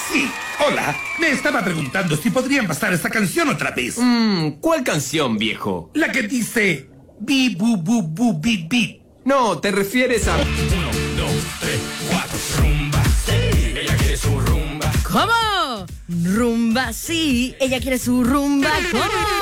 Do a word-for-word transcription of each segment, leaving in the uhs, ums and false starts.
Sí, hola. Me estaba preguntando si podrían pasar esta canción otra vez. Mmm, ¿cuál canción, viejo? La que dice... Bi, bu, bu, bu, bi, bi. No, te refieres a... Uno, dos, tres, cuatro, rumba, sí. Ella quiere su rumba. ¿Cómo? Rumba, sí. Ella quiere su rumba. ¿Cómo?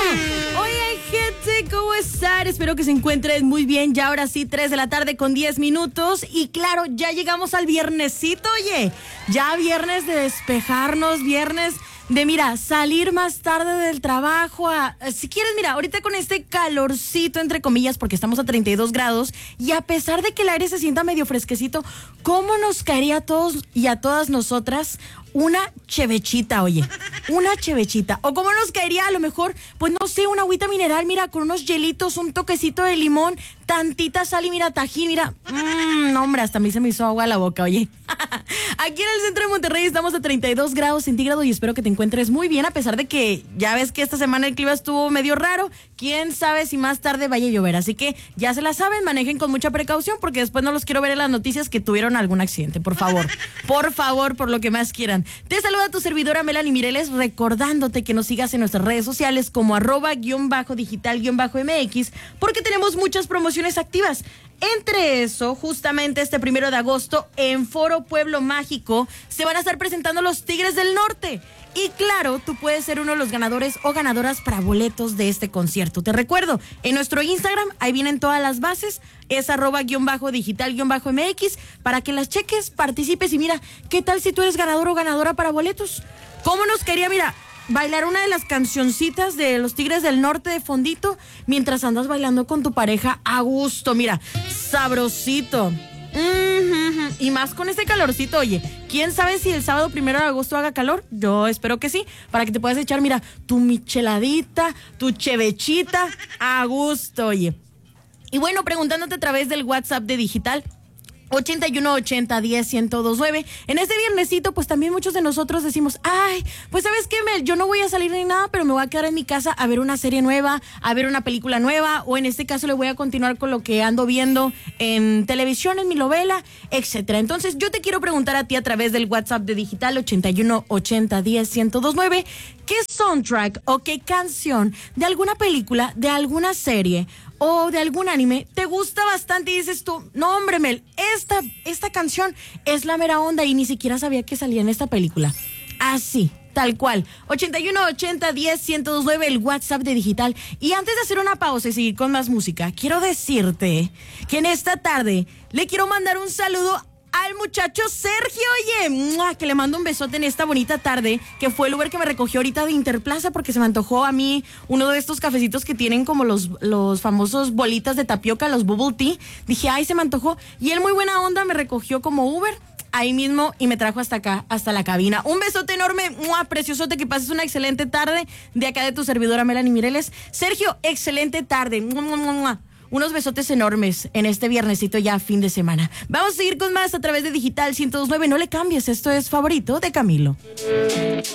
Oye, gente, ¿cómo están? Espero que se encuentren muy bien. Ya ahora sí, tres de la tarde con diez minutos. Y claro, ya llegamos al viernesito, oye. Ya viernes de despejarnos, viernes de, mira, salir más tarde del trabajo. A, si quieres, mira, ahorita con este calorcito, entre comillas, porque estamos a treinta y dos grados, y a pesar de que el aire se sienta medio fresquecito, ¿cómo nos caería a todos y a todas nosotras una chevechita, oye? Una chevechita. O cómo nos caería a lo mejor, pues no sé, una agüita mineral, mira, con unos hielitos, un toquecito de limón, tantita sal y mira, tajín, mira. Mmm, no, hombre, hasta a mí se me hizo agua a la boca, oye. Aquí en el centro de Monterrey estamos a treinta y dos grados centígrados y espero que te encuentres muy bien, a pesar de que ya ves que esta semana el clima estuvo medio raro. Quién sabe si más tarde vaya a llover, así que ya se la saben, manejen con mucha precaución porque después no los quiero ver en las noticias que tuvieron algún accidente, por favor. Por favor, por lo que más quieran. Te saluda tu servidora Melanie Mireles, recordándote que nos sigas en nuestras redes sociales como arroba guión bajo digital guión bajo mx, porque tenemos muchas promociones activas. Entre eso, justamente este primero de agosto, en Foro Pueblo Mágico, se van a estar presentando los Tigres del Norte. Y claro, tú puedes ser uno de los ganadores o ganadoras para boletos de este concierto. Te recuerdo, en nuestro Instagram, ahí vienen todas las bases, es arroba guión bajo digital guión bajo mx, para que las cheques, participes y mira, ¿qué tal si tú eres ganador o ganadora para boletos? ¿Cómo nos quería, mira, bailar una de las cancioncitas de los Tigres del Norte de fondito mientras andas bailando con tu pareja a gusto? Mira, sabrosito. Mm-hmm. Y más con este calorcito, oye, ¿quién sabe si el sábado primero de agosto haga calor? Yo espero que sí, para que te puedas echar, mira, tu micheladita, tu chevechita a gusto, oye. Y bueno, preguntándote a través del WhatsApp de Digital ochenta y uno, ochenta, diez, ciento dos nueve. En este viernesito, pues también muchos de nosotros decimos, ay, pues ¿sabes qué, Mel? Yo no voy a salir ni nada, pero me voy a quedar en mi casa a ver una serie nueva, a ver una película nueva, o en este caso le voy a continuar con lo que ando viendo en televisión, en mi novela, etcétera. Entonces, yo te quiero preguntar a ti a través del WhatsApp de Digital ochenta y uno, ochenta, diez, ciento dos nueve, ¿qué soundtrack o qué canción de alguna película, de alguna serie o de algún anime te gusta bastante y dices tú, no hombre, Mel, esta, esta canción es la mera onda y ni siquiera sabía que salía en esta película? Así, tal cual. ochenta y uno, ochenta, diez, ciento dos nueve, el WhatsApp de Digital. Y antes de hacer una pausa y seguir con más música, quiero decirte que en esta tarde le quiero mandar un saludo al muchacho Sergio, oye, ¡mua!, que le mando un besote en esta bonita tarde, que fue el Uber que me recogió ahorita de Interplaza, porque se me antojó a mí uno de estos cafecitos que tienen como los, los famosos bolitas de tapioca, los bubble tea. Dije, ay, se me antojó, y él muy buena onda me recogió como Uber ahí mismo y me trajo hasta acá, hasta la cabina. Un besote enorme, ¡mua!, preciosote, que pases una excelente tarde de acá de tu servidora Melanie Mireles. Sergio, excelente tarde. ¡Mua, mua, mua, mua! Unos besotes enormes en este viernesito ya fin de semana. Vamos a seguir con más a través de Digital ciento dos nueve. No le cambies, esto es Favorito de Camilo.